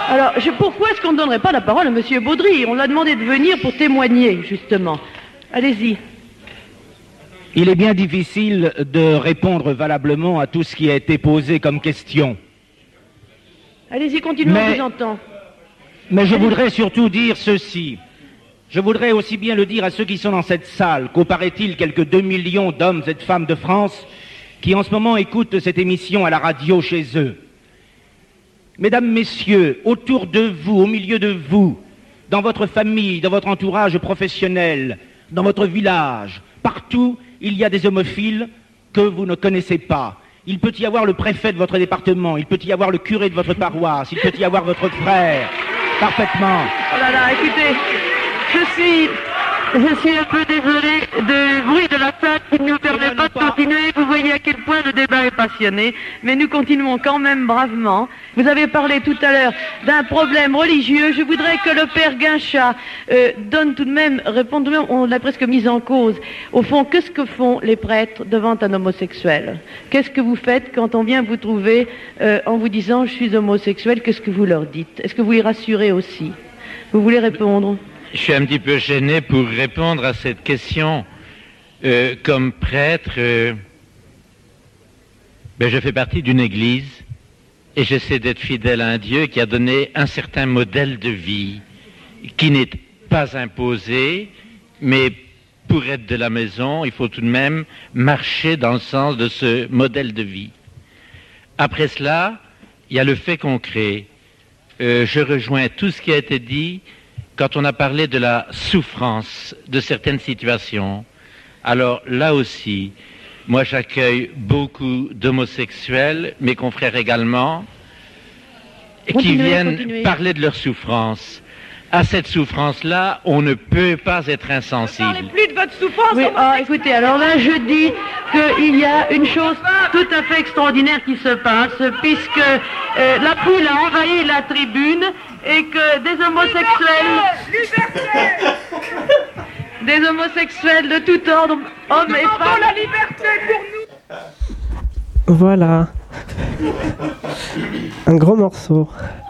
Alors, pourquoi est-ce qu'on ne donnerait pas la parole à M. Baudry? On l'a demandé de venir pour témoigner, justement. Allez-y. Il est bien difficile de répondre valablement à tout ce qui a été posé comme question. Allez-y, continuez, on vous entend. Mais je voudrais surtout dire ceci. Je voudrais aussi bien le dire à ceux qui sont dans cette salle, qu'au paraît-il quelques 2 millions d'hommes et de femmes de France qui en ce moment écoutent cette émission à la radio chez eux. Mesdames, messieurs, autour de vous, au milieu de vous, dans votre famille, dans votre entourage professionnel, dans votre village, partout, il y a des homophiles que vous ne connaissez pas. Il peut y avoir le préfet de votre département, il peut y avoir le curé de votre paroisse, il peut y avoir votre frère, parfaitement. Oh là là, écoutez, je suis un peu désolé du bruit de la salle qui ne nous permet pas de continuer. Vous voyez à quel point le débat est passionné, mais nous continuons quand même bravement. Vous avez parlé tout à l'heure d'un problème religieux. Je voudrais que le père Guinchat réponde tout de même, on l'a presque mis en cause. Au fond, qu'est-ce que font les prêtres devant un homosexuel? Qu'est-ce que vous faites quand on vient vous trouver en vous disant « je suis homosexuel », qu'est-ce que vous leur dites? Est-ce que vous les rassurez aussi? Vous voulez répondre? Je suis un petit peu gêné pour répondre à cette question. Comme prêtre, je fais partie d'une église et j'essaie d'être fidèle à un Dieu qui a donné un certain modèle de vie qui n'est pas imposé, mais pour être de la maison, il faut tout de même marcher dans le sens de ce modèle de vie. Après cela, il y a le fait concret. Je rejoins tout ce qui a été dit quand on a parlé de la souffrance de certaines situations. Alors là aussi, moi j'accueille beaucoup d'homosexuels, mes confrères également, qui viennent parler de leur souffrance. À cette souffrance-là, on ne peut pas être insensible. Ne parlez plus de votre souffrance. Oui, écoutez, alors là, je dis qu'il y a une chose tout à fait extraordinaire qui se passe, puisque la foule a envahi la tribune et que des homosexuels de tout ordre, hommes et femmes, la liberté pour nous. Voilà. Un gros morceau.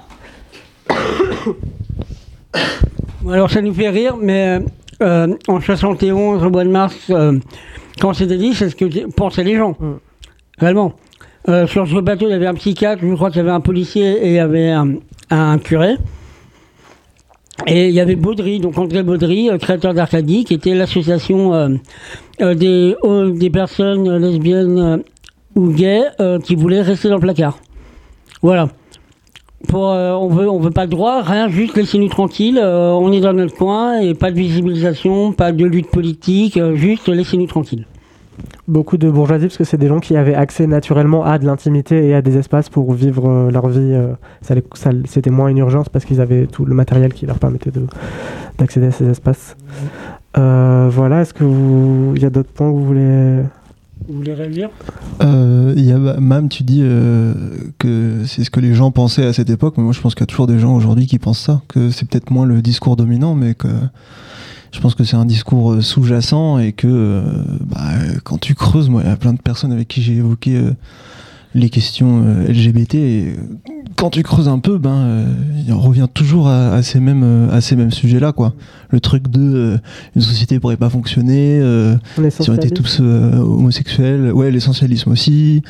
Alors ça nous fait rire, mais en 71, au mois de mars, quand c'était dit, c'est ce que pensaient les gens. Réellement. Sur ce bateau, il y avait un psychiatre, je crois qu'il y avait un policier et il y avait un curé. Et il y avait Baudry, donc André Baudry, créateur d'Arcadie, qui était l'association des personnes lesbiennes ou gays qui voulaient rester dans le placard. Voilà. On veut pas de droit, rien, juste laissez-nous tranquilles, on est dans notre coin et pas de visibilisation, pas de lutte politique, juste laissez-nous tranquilles. Beaucoup de bourgeoisie, parce que c'est des gens qui avaient accès naturellement à de l'intimité et à des espaces pour vivre leur vie. C'était moins une urgence parce qu'ils avaient tout le matériel qui leur permettait d'accéder à ces espaces. Voilà, est-ce que il y a d'autres points que vous voulez réagir? Mam, tu dis que c'est ce que les gens pensaient à cette époque, mais moi je pense qu'il y a toujours des gens aujourd'hui qui pensent ça, que c'est peut-être moins le discours dominant, mais que je pense que c'est un discours sous-jacent et que quand tu creuses, moi il y a plein de personnes avec qui j'ai évoqué les questions LGBT et quand tu creuses un peu, on revient toujours à ces mêmes sujets-là, quoi. Le truc de une société pourrait pas fonctionner si on était tous homosexuels, ouais, l'essentialisme aussi.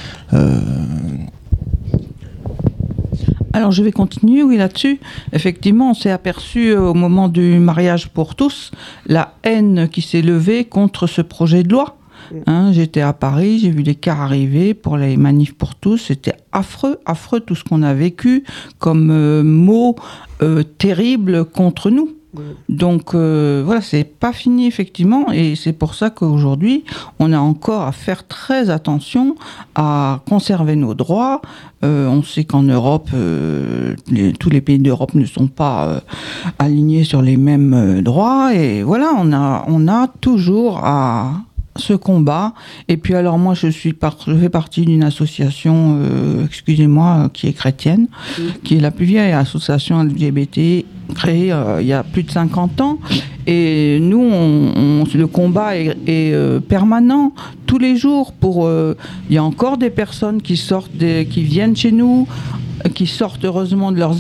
Alors je vais continuer, oui, là-dessus. Effectivement, on s'est aperçu au moment du mariage pour tous la haine qui s'est levée contre ce projet de loi. J'étais à Paris, j'ai vu les cars arriver pour les manifs pour tous. C'était affreux tout ce qu'on a vécu comme mots terribles contre nous. Donc voilà, c'est pas fini effectivement, et c'est pour ça qu'aujourd'hui on a encore à faire très attention à conserver nos droits. On sait qu'en Europe, tous les pays d'Europe ne sont pas alignés sur les mêmes droits, et voilà, on a toujours à ce combat. Et puis alors moi je fais partie d'une association qui est chrétienne, qui est la plus vieille association LGBT créée il y a plus de 50 ans, et nous le combat est permanent tous les jours. Il y a encore des personnes qui viennent chez nous, qui sortent heureusement de leurs